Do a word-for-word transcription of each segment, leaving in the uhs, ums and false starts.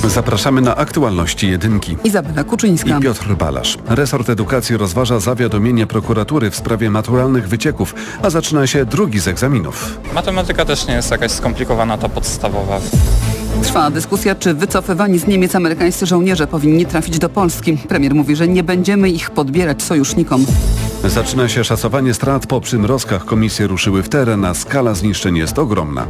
Zapraszamy na aktualności jedynki. Izabela Kuczyńska I Piotr Balasz. Resort Edukacji rozważa zawiadomienie prokuratury w sprawie maturalnych wycieków, a zaczyna się drugi z egzaminów. Matematyka też nie jest jakaś skomplikowana, ta podstawowa. Trwa dyskusja, czy wycofywani z Niemiec amerykańscy żołnierze powinni trafić do Polski. Premier mówi, że nie będziemy ich podbierać sojusznikom. Zaczyna się szacowanie strat po przymrozkach. Komisje ruszyły w teren, a skala zniszczeń jest ogromna.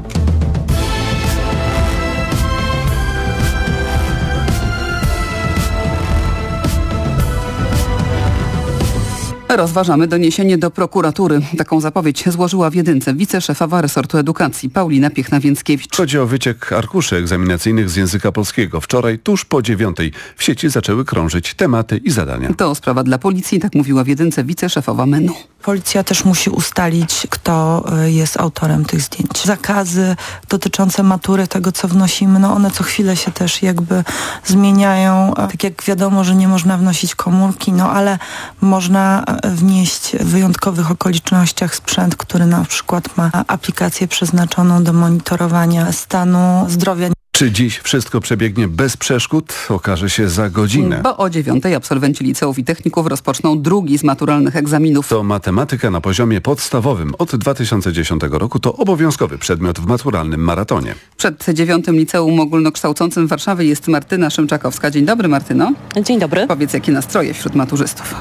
Rozważamy doniesienie do prokuratury. Taką zapowiedź złożyła w jedynce wiceszefowa resortu edukacji Paulina Piechna-Więckiewicz. Chodzi o wyciek arkuszy egzaminacyjnych z języka polskiego. Wczoraj, tuż po dziewiątej, w sieci zaczęły krążyć tematy i zadania. To sprawa dla policji, tak mówiła w jedynce wiceszefowa Menu. Policja też musi ustalić, kto jest autorem tych zdjęć. Zakazy dotyczące matury, tego co wnosimy, no one co chwilę się też jakby zmieniają. Tak jak wiadomo, że nie można wnosić komórki, no ale można wnieść w wyjątkowych okolicznościach sprzęt, który na przykład ma aplikację przeznaczoną do monitorowania stanu zdrowia. Czy dziś wszystko przebiegnie bez przeszkód? Okaże się za godzinę. Bo o dziewiątej absolwenci liceów i techników rozpoczną drugi z maturalnych egzaminów. To matematyka na poziomie podstawowym. Od dwa tysiące dziesiątego roku to obowiązkowy przedmiot w maturalnym maratonie. Przed dziewiątym Liceum Ogólnokształcącym Warszawy jest Martyna Szymczakowska. Dzień dobry, Martyno. Dzień dobry. Powiedz, jakie nastroje wśród maturzystów.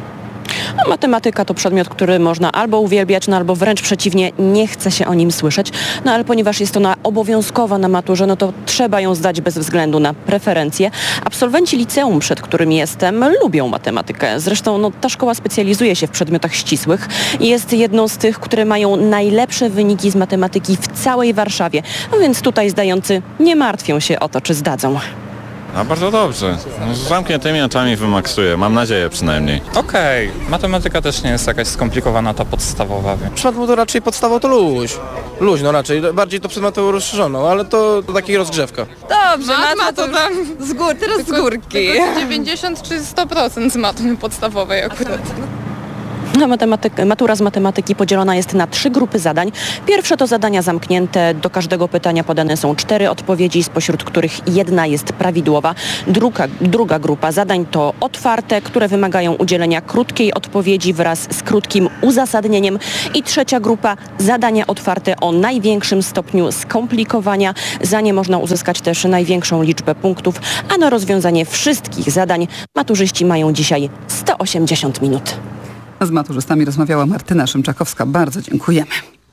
No, matematyka to przedmiot, który można albo uwielbiać, no albo wręcz przeciwnie, nie chce się o nim słyszeć. No ale ponieważ jest ona obowiązkowa na maturze, no to trzeba ją zdać bez względu na preferencje. Absolwenci liceum, przed którym jestem, lubią matematykę. Zresztą no, ta szkoła specjalizuje się w przedmiotach ścisłych i jest jedną z tych, które mają najlepsze wyniki z matematyki w całej Warszawie. No więc tutaj zdający nie martwią się o to, czy zdadzą. A bardzo dobrze. Z zamkniętymi oczami wymaksuję. Mam nadzieję przynajmniej. Okej, okay. Matematyka też nie jest jakaś skomplikowana, ta podstawowa. W przypadku to raczej podstawą to luź. Luź, no raczej. Bardziej to przedmiotowo rozszerzoną, ale to, to taka rozgrzewka. Dobrze, matma to tam z gór, teraz tylko, z górki. Tylko dziewięćdziesiąt czy sto procent z matmy podstawowej akurat. Matematyk, matura z matematyki podzielona jest na trzy grupy zadań. Pierwsze to zadania zamknięte. Do każdego pytania podane są cztery odpowiedzi, spośród których jedna jest prawidłowa. Druga, druga grupa zadań to otwarte, które wymagają udzielenia krótkiej odpowiedzi wraz z krótkim uzasadnieniem. I trzecia grupa zadania otwarte o największym stopniu skomplikowania. Za nie można uzyskać też największą liczbę punktów, a na rozwiązanie wszystkich zadań maturzyści mają dzisiaj sto osiemdziesiąt minut. Z maturzystami rozmawiała Martyna Szymczakowska. Bardzo dziękujemy.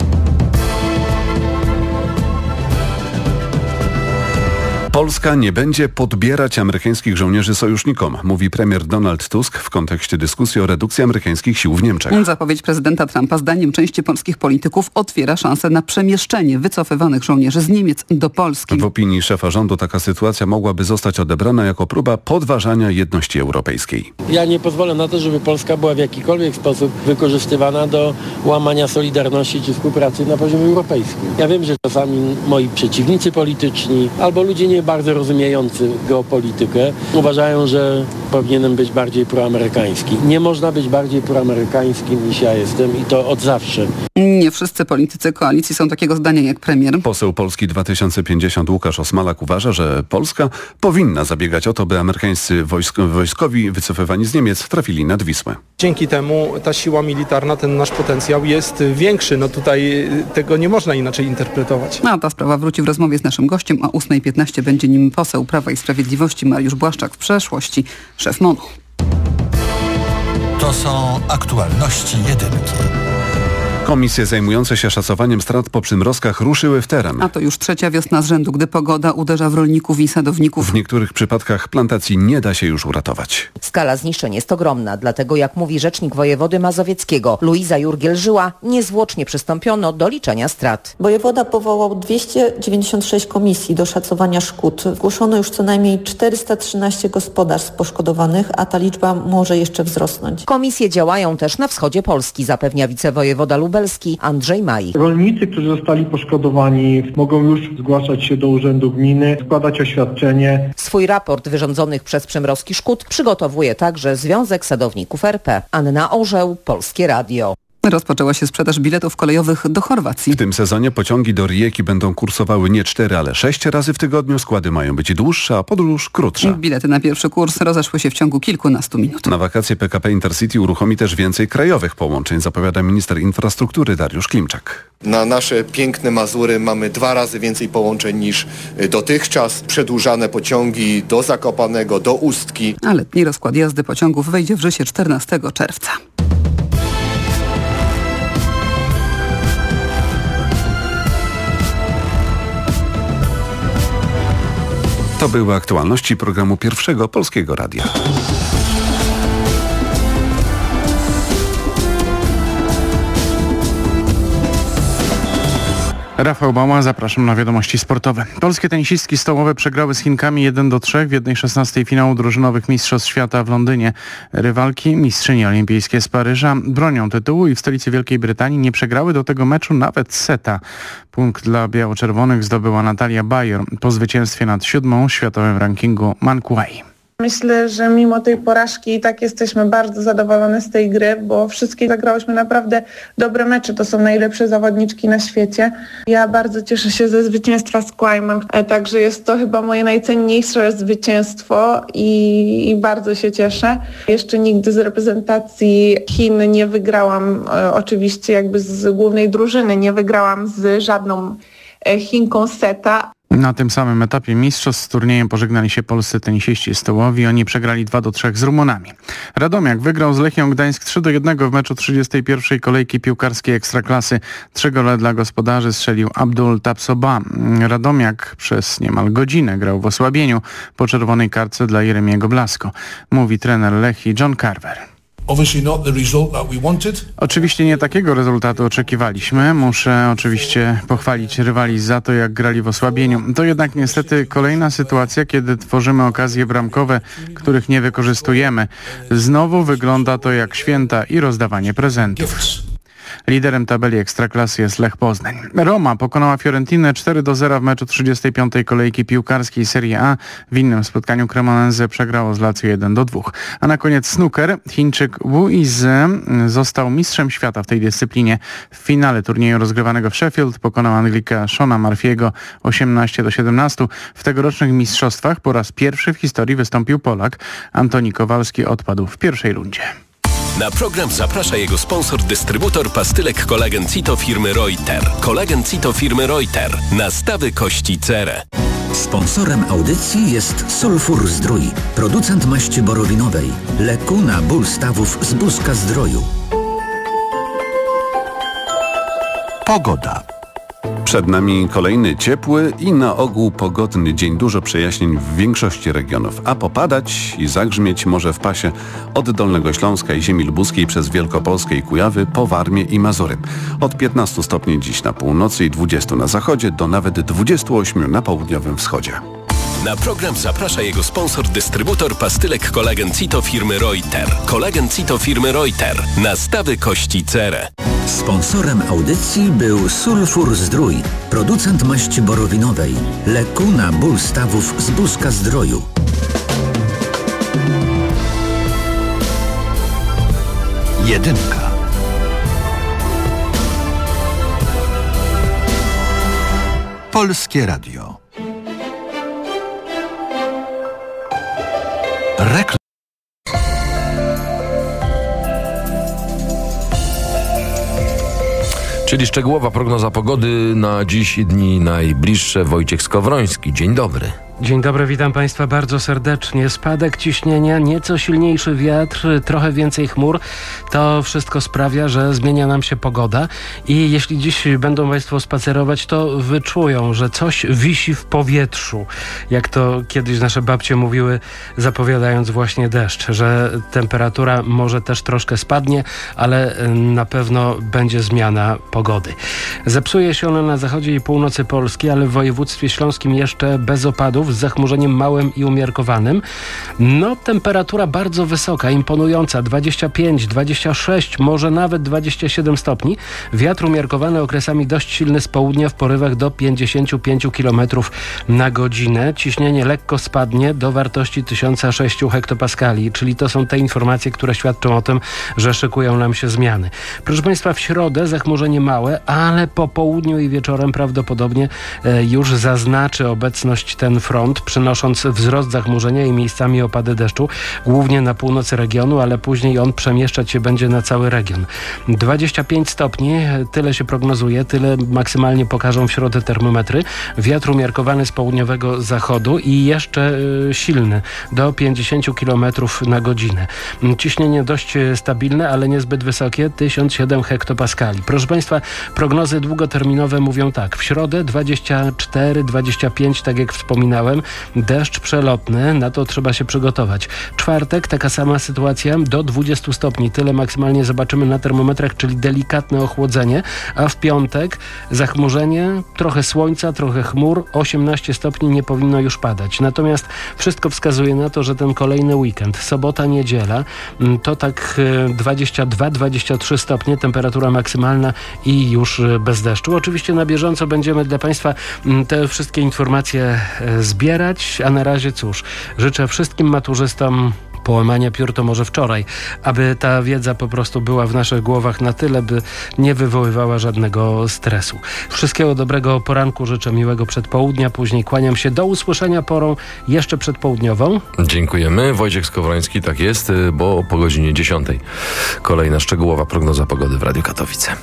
Polska nie będzie podbierać amerykańskich żołnierzy sojusznikom, mówi premier Donald Tusk w kontekście dyskusji o redukcji amerykańskich sił w Niemczech. Zapowiedź prezydenta Trumpa zdaniem części polskich polityków otwiera szansę na przemieszczenie wycofywanych żołnierzy z Niemiec do Polski. W opinii szefa rządu taka sytuacja mogłaby zostać odebrana jako próba podważania jedności europejskiej. Ja nie pozwolę na to, żeby Polska była w jakikolwiek sposób wykorzystywana do łamania solidarności czy współpracy na poziomie europejskim. Ja wiem, że czasami moi przeciwnicy polityczni albo ludzie nie bardzo rozumiejący geopolitykę uważają, że powinienem być bardziej proamerykański. Nie można być bardziej proamerykańskim niż ja jestem i to od zawsze. Nie wszyscy politycy koalicji są takiego zdania jak premier. Poseł Polski dwa tysiące pięćdziesiąt Łukasz Osmalak uważa, że Polska powinna zabiegać o to, by amerykańscy wojsk, wojskowi wycofywani z Niemiec trafili nad Wisłę. Dzięki temu ta siła militarna, ten nasz potencjał jest większy. No tutaj tego nie można inaczej interpretować. A ta sprawa wróci w rozmowie z naszym gościem. O ósma piętnaście będzie nim poseł Prawa i Sprawiedliwości Mariusz Błaszczak, w przeszłości szef MON-u. To są aktualności jedynki. Komisje zajmujące się szacowaniem strat po przymrozkach ruszyły w teren. A to już trzecia wiosna z rzędu, gdy pogoda uderza w rolników i sadowników. W niektórych przypadkach plantacji nie da się już uratować. Skala zniszczeń jest ogromna, dlatego jak mówi rzecznik wojewody mazowieckiego Luiza Jurgiel-Żyła, niezwłocznie przystąpiono do liczenia strat. Wojewoda powołał dwieście dziewięćdziesiąt sześć komisji do szacowania szkód. Zgłoszono już co najmniej czterysta trzynaście gospodarstw poszkodowanych, a ta liczba może jeszcze wzrosnąć. Komisje działają też na wschodzie Polski, zapewnia wicewojewoda lubelski Andrzej Maj. Rolnicy, którzy zostali poszkodowani, mogą już zgłaszać się do urzędu gminy, składać oświadczenie. Swój raport wyrządzonych przez przymrozki szkód przygotowuje także Związek Sadowników R P. Anna Orzeł, Polskie Radio. Rozpoczęła się sprzedaż biletów kolejowych do Chorwacji. W tym sezonie pociągi do Rijeki będą kursowały nie cztery, ale sześć razy w tygodniu. Składy mają być dłuższe, a podróż krótsza. Bilety na pierwszy kurs rozeszły się w ciągu kilkunastu minut. Na wakacje P K P Intercity uruchomi też więcej krajowych połączeń, zapowiada minister infrastruktury Dariusz Klimczak. Na nasze piękne Mazury mamy dwa razy więcej połączeń niż dotychczas. Przedłużane pociągi do Zakopanego, do Ustki. A letni rozkład jazdy pociągów wejdzie w życie czternastego czerwca. To były aktualności programu Pierwszego Polskiego Radia. Rafał Bała, zapraszam na wiadomości sportowe. Polskie tenisistki stołowe przegrały z Chinkami jeden do trzech w jednej szesnastej finału drużynowych Mistrzostw Świata w Londynie. Rywalki, mistrzynie olimpijskie z Paryża, bronią tytułu i w stolicy Wielkiej Brytanii nie przegrały do tego meczu nawet seta. Punkt dla biało-czerwonych zdobyła Natalia Bayer po zwycięstwie nad siódmą w światowym rankingu Mankuei. Myślę, że mimo tej porażki i tak jesteśmy bardzo zadowolone z tej gry, bo wszystkie zagrałyśmy naprawdę dobre mecze. To są najlepsze zawodniczki na świecie. Ja bardzo cieszę się ze zwycięstwa z Kłajmem, także jest to chyba moje najcenniejsze zwycięstwo i, i bardzo się cieszę. Jeszcze nigdy z reprezentacji Chin nie wygrałam, e, oczywiście jakby z głównej drużyny, nie wygrałam z żadną e, Chinką seta. Na tym samym etapie mistrzostw z turniejem pożegnali się polscy tenisiści stołowi. Oni przegrali dwa do trzech z Rumunami. Radomiak wygrał z Lechią Gdańsk trzy do jednego w meczu trzydziestej pierwszej kolejki piłkarskiej Ekstraklasy. Trzy gole dla gospodarzy strzelił Abdul Tapsoba. Radomiak przez niemal godzinę grał w osłabieniu po czerwonej kartce dla Jeremiego Blasko. Mówi trener Lechii John Carver. Oczywiście nie takiego rezultatu oczekiwaliśmy. Muszę oczywiście pochwalić rywali za to, jak grali w osłabieniu. To jednak niestety kolejna sytuacja, kiedy tworzymy okazje bramkowe, których nie wykorzystujemy. Znowu wygląda to jak święta i rozdawanie prezentów. Liderem tabeli Ekstraklasy jest Lech Poznań. Roma pokonała Fiorentinę cztery do zera w meczu trzydziestej piątej kolejki piłkarskiej Serie A. W innym spotkaniu Cremonese przegrało z Lazio jeden do dwóch. A na koniec snooker. Chińczyk Wu Yizhe został mistrzem świata w tej dyscyplinie. W finale turnieju rozgrywanego w Sheffield pokonał Anglika Shona Murphy'ego osiemnaście do siedemnastu. W tegorocznych mistrzostwach po raz pierwszy w historii wystąpił Polak. Antoni Kowalski odpadł w pierwszej rundzie. Na program zaprasza jego sponsor, dystrybutor pastylek Collagen Cito firmy Reuter. Collagen Cito firmy Reuter. Nastawy kości cerę. Sponsorem audycji jest Sulfur Zdrój, producent maści borowinowej, leku na ból stawów z Buzka Zdroju. Pogoda. Przed nami kolejny ciepły i na ogół pogodny dzień. Dużo przejaśnień w większości regionów, a popadać i zagrzmieć może w pasie od Dolnego Śląska i ziemi lubuskiej przez Wielkopolskę i Kujawy po Warmię i Mazury. Od piętnastu stopni dziś na północy i dwudziestu na zachodzie do nawet dwudziestu ośmiu na południowym wschodzie. Na program zaprasza jego sponsor, dystrybutor pastylek Collagen Cito firmy Reuter. Collagen Cito firmy Reuter. Nastawy kości cerę. Sponsorem audycji był Sulfur Zdrój, producent maści borowinowej, leku na ból stawów z Buzka Zdroju. Jedynka. Polskie Radio. Reklam. Czyli szczegółowa prognoza pogody na dziś i dni najbliższe. Wojciech Skowroński. Dzień dobry. Dzień dobry, witam Państwa bardzo serdecznie. Spadek ciśnienia, nieco silniejszy wiatr, trochę więcej chmur. To wszystko sprawia, że zmienia nam się pogoda i jeśli dziś będą Państwo spacerować, to wyczują, że coś wisi w powietrzu. Jak to kiedyś nasze babcie mówiły, zapowiadając właśnie deszcz, że temperatura może też troszkę spadnie, ale na pewno będzie zmiana pogody. Zepsuje się ona na zachodzie i północy Polski, ale w województwie śląskim jeszcze bez opadów. z zachmurzeniem małym i umiarkowanym. No, temperatura bardzo wysoka, imponująca, dwadzieścia pięć, dwadzieścia sześć, może nawet dwadzieścia siedem stopni. Wiatr umiarkowany, okresami dość silny z południa w porywach do pięćdziesiąt pięć kilometrów na godzinę. Ciśnienie lekko spadnie do wartości tysiąc sześć hektopaskali, czyli to są te informacje, które świadczą o tym, że szykują nam się zmiany. Proszę Państwa, w środę zachmurzenie małe, ale po południu i wieczorem prawdopodobnie e, już zaznaczy obecność ten front, przynosząc wzrost zachmurzenia i miejscami opady deszczu, głównie na północy regionu, ale później on przemieszczać się będzie na cały region. dwadzieścia pięć stopni, tyle się prognozuje, tyle maksymalnie pokażą w środę termometry. Wiatr umiarkowany z południowego zachodu i jeszcze y, silny, do pięćdziesiąt kilometrów na godzinę. Ciśnienie dość stabilne, ale niezbyt wysokie, tysiąc siedem hektopaskali. Proszę Państwa, prognozy długoterminowe mówią tak. W środę dwadzieścia cztery, dwadzieścia pięć, tak jak wspominałem, deszcz przelotny, na to trzeba się przygotować. Czwartek, taka sama sytuacja, do dwudziestu stopni, tyle maksymalnie zobaczymy na termometrach, czyli delikatne ochłodzenie, a w piątek zachmurzenie, trochę słońca, trochę chmur, osiemnaście stopni, nie powinno już padać. Natomiast wszystko wskazuje na to, że ten kolejny weekend, sobota, niedziela, to tak dwadzieścia dwa, dwadzieścia trzy stopnie, temperatura maksymalna i już bez deszczu. Oczywiście na bieżąco będziemy dla Państwa te wszystkie informacje zbierać, a na razie cóż, życzę wszystkim maturzystom połamania piór to może wczoraj, aby ta wiedza po prostu była w naszych głowach na tyle, by nie wywoływała żadnego stresu. Wszystkiego dobrego poranku, życzę miłego przedpołudnia, później kłaniam się do usłyszenia porą jeszcze przedpołudniową. Dziękujemy. Wojciech Skowroński, tak jest, bo po godzinie dziesiątej kolejna szczegółowa prognoza pogody w Radiu Katowice.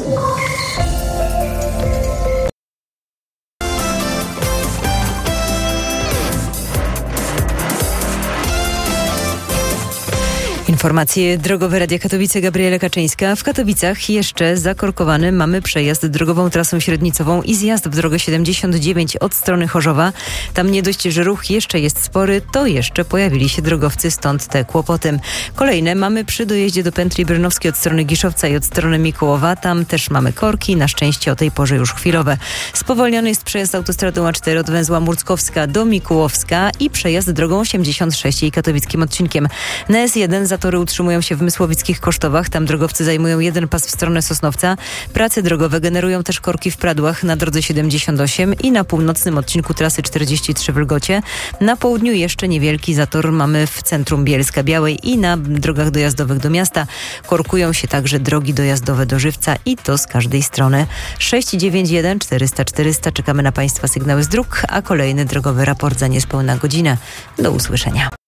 Informacje drogowe Radia Katowice, Gabriela Kaczyńska. W Katowicach jeszcze zakorkowany mamy przejazd drogową trasą średnicową i zjazd w drogę siedemdziesiąt dziewięć od strony Chorzowa. Tam nie dość, że ruch jeszcze jest spory, to jeszcze pojawili się drogowcy, stąd te kłopoty. Kolejne mamy przy dojeździe do Pętli Brynowskiej od strony Giszowca i od strony Mikołowa. Tam też mamy korki, na szczęście o tej porze już chwilowe. Spowolniony jest przejazd autostradą A cztery od węzła Murckowska do Mikułowska i przejazd drogą osiemdziesiąt sześć jej katowickim odcinkiem. Na S jeden zatory utrzymują się w Mysłowickich Kosztowach. Tam drogowcy zajmują jeden pas w stronę Sosnowca. Prace drogowe generują też korki w Pradłach na drodze siedemdziesiąt osiem i na północnym odcinku trasy czterdzieści trzy w Lgocie. Na południu jeszcze niewielki zator mamy w centrum Bielska Białej i na drogach dojazdowych do miasta. Korkują się także drogi dojazdowe do Żywca i to z każdej strony. sześć dziewięć jeden czterysta czterysta. Czekamy na Państwa sygnały z dróg, a kolejny drogowy raport za niespełna godzinę. Do usłyszenia.